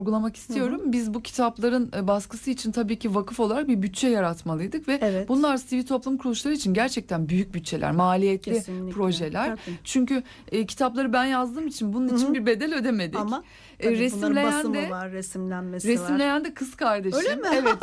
vurgulamak istiyorum. Biz bu kitapların baskısı için tabii ki vakıf olarak bir bütçe yaratmalıydık ve Evet. bunlar sivil toplum kuruluşları için gerçekten büyük bütçeler, maliyetli Kesinlikle. projeler. Tabii. Çünkü kitapları ben yazdığım için bunun için bir bedel ödemedik. Ama tabii bunların resimleyen basımı de var, resimlenmesi var. resimleyen de kız kardeşim. Öyle mi? Evet.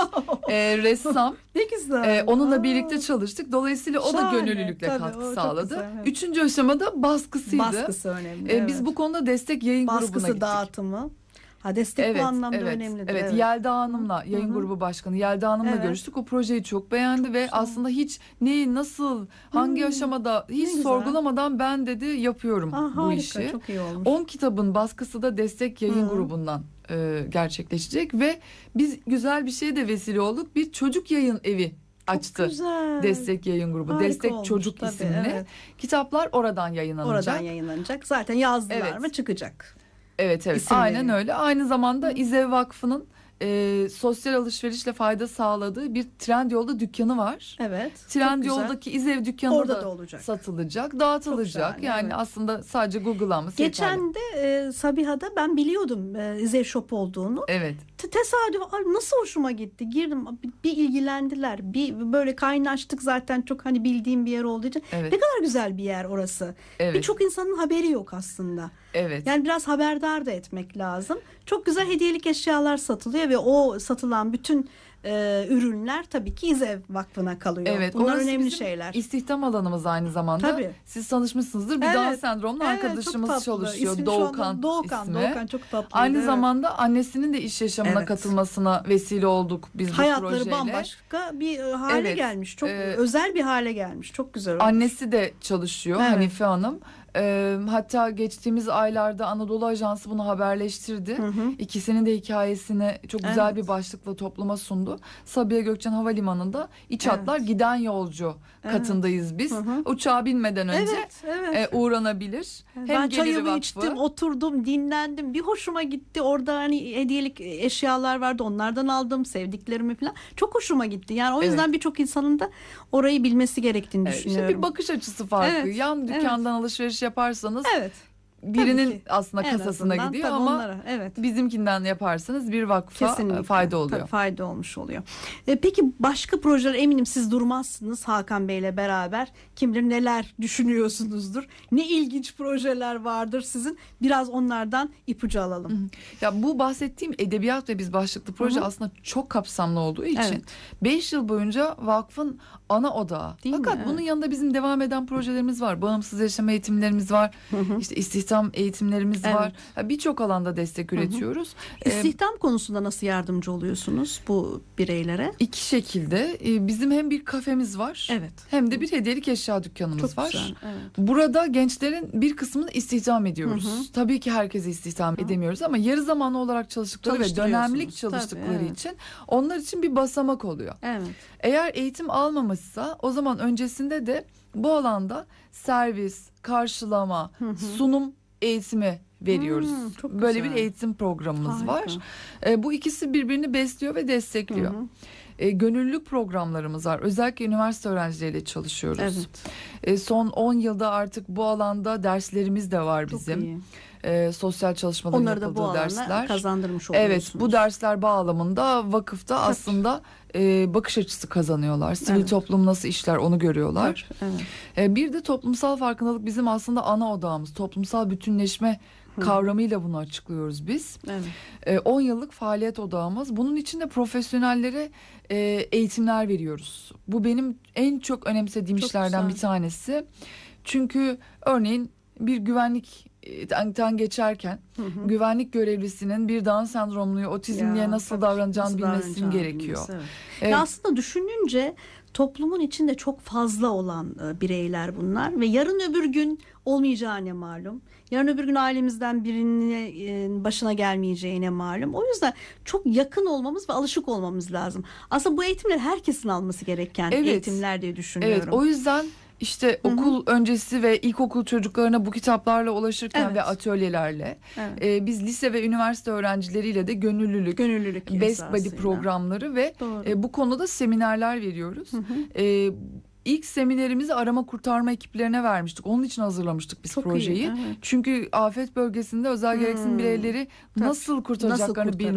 Ressam. Ne güzel. Onunla birlikte çalıştık. Dolayısıyla o da Şahane. gönüllülükle Tabii, o katkı çok sağladı. güzel, evet. Üçüncü aşamada baskısıydı. Baskısı önemli. Biz bu konuda destek yayın grubuna baskısı, gittik. dağıtımı. Ha, destek bu anlamda önemlidir. Evet. Yelda Hanım'la, yayın grubu başkanı Yelda Hanım'la görüştük. O projeyi çok beğendi ve aslında hiç neyi, nasıl, hangi aşamada hiç sorgulamadan ben dedi yapıyorum bu harika, işi. çok iyi olmuş. 10 kitabın baskısı da destek yayın grubundan gerçekleşecek ve biz güzel bir şeye de vesile olduk. Bir çocuk yayın evi açtı. Güzel. Destek yayın grubu. Harika Destek olmuş, Çocuk tabii, isimli. evet. Kitaplar oradan yayınlanacak. Oradan yayınlanacak. Zaten yazdılar mı çıkacak. Evet. İsimleri. Aynen öyle. Aynı zamanda İZEV Vakfı'nın sosyal alışverişle fayda sağladığı bir Trendyol'da dükkanı var. Evet. Trendyol'daki İZEV dükkanı orada da olacak. Satılacak, dağıtılacak. Şahane, yani evet. aslında sadece Google'lanması yeterli. Geçen de Sabiha'da ben biliyordum İZEV Shop olduğunu. Evet. Tesadüf nasıl hoşuma gitti. Girdim, bir ilgilendiler. Bir böyle kaynaştık, zaten çok hani bildiğim bir yer olduğu için. Evet. Ne kadar güzel bir yer orası. Evet. Birçok insanın haberi yok aslında. Evet. Yani biraz haberdar da etmek lazım. Çok güzel hediyelik eşyalar satılıyor ve o satılan bütün ürünler tabii ki İZEV Vakfı'na kalıyor. Evet, bunlar orası önemli bizim şeyler. İstihdam alanımız aynı zamanda. Tabii. Siz tanışmışsınızdır. Bir Down sendromlu arkadaşımız çok tatlı. çalışıyor. İsmi şu anda Doğukan ismi. Doğukan çok tatlı. Aynı zamanda annesinin de iş yaşamına katılmasına vesile olduk biz bu hayatları projeyle. bambaşka bir hale gelmiş. Çok özel bir hale gelmiş. Çok güzel olmuş. Annesi de çalışıyor, Hanife Hanım. Hatta geçtiğimiz aylarda Anadolu Ajansı bunu haberleştirdi. İkisinin de hikayesini çok güzel bir başlıkla topluma sundu. Sabiha Gökçen Havalimanı'nda İç Hatlar Giden Yolcu katındayız biz. Uçağa binmeden önce uğranabilir. Ben çayımı içtim, oturdum, dinlendim. Bir hoşuma gitti. Orada hani hediyelik eşyalar vardı. Onlardan aldım, sevdiklerimi falan. Çok hoşuma gitti. Yani o yüzden birçok insanın da orayı bilmesi gerektiğini düşünüyorum. İşte bir bakış açısı farkı. Yan dükkandan alışveriş yaparsanız birinin aslında kasasına gidiyor ama onlara, bizimkinden yaparsanız bir vakfa fayda oluyor. Fayda olmuş oluyor. Peki başka projeler, eminim siz durmazsınız Hakan Bey'le beraber. Kim bilir neler düşünüyorsunuzdur. Ne ilginç projeler vardır sizin. Biraz onlardan ipucu alalım. Ya bu bahsettiğim edebiyat ve biz başlıklı proje aslında çok kapsamlı olduğu için 5 yıl boyunca vakfın ana odağı. Fakat bunun yanında bizim devam eden projelerimiz var. Bağımsız yaşam eğitimlerimiz var. İşte istihdam eğitimlerimiz var. Birçok alanda destek üretiyoruz. İstihdam konusunda nasıl yardımcı oluyorsunuz bu bireylere? İki şekilde. Bizim hem bir kafemiz var. Hem de bir hediyelik eşya dükkanımız çok var. Güzel, burada gençlerin bir kısmını istihdam ediyoruz. Tabii ki herkesi istihdam edemiyoruz ama yarı zamanlı olarak çalıştıkları ve dönemlik çalıştıkları için onlar için bir basamak oluyor. Eğer eğitim almamışsa o zaman öncesinde de bu alanda servis, karşılama, sunum eğitimi veriyoruz. Böyle bir eğitim programımız var. Bu ikisi birbirini besliyor ve destekliyor. Gönüllülük programlarımız var. Özellikle üniversite öğrencileriyle çalışıyoruz. Son 10 yılda artık bu alanda derslerimiz de var bizim. Sosyal çalışmaların onları yapıldığı da bu dersler. Kazandırmış oluyorsunuz. Bu dersler bağlamında vakıfta aslında bakış açısı kazanıyorlar. Sivil toplum nasıl işler onu görüyorlar. Bir de toplumsal farkındalık bizim aslında ana odağımız. Toplumsal bütünleşme kavramıyla bunu açıklıyoruz biz. 10 yıllık faaliyet odağımız. Bunun için de profesyonellere eğitimler veriyoruz. Bu benim en çok önemsediğim işlerden bir tanesi. Çünkü örneğin bir güvenlikten geçerken güvenlik görevlisinin bir Down sendromluya, otizmliye nasıl davranacağını bilmesi gerekiyor. Ya aslında düşününce toplumun içinde çok fazla olan bireyler bunlar ve yarın öbür gün olmayacağı ne malum. Yarın öbür gün ailemizden birinin başına gelmeyeceğine malum. O yüzden çok yakın olmamız ve alışık olmamız lazım. Aslında bu eğitimler herkesin alması gereken eğitimler diye düşünüyorum. O yüzden İşte okul öncesi ve ilkokul çocuklarına bu kitaplarla ulaşırken ve atölyelerle biz lise ve üniversite öğrencileriyle de gönüllülük best buddy programları ve bu konuda seminerler veriyoruz. ilk seminerimizi arama kurtarma ekiplerine vermiştik. Onun için hazırlamıştık biz çok projeyi. İyi, evet. Çünkü afet bölgesinde özel gereksinim bireyleri nasıl kurtaracaklarını bilmiyorlar.